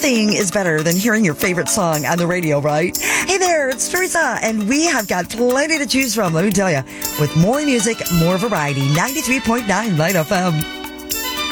nothing is better than hearing your favorite song on the radio, right? Hey there, it's Teresa, and we have got plenty to choose from, let me tell you. With more music, more variety, 93.9 Light FM.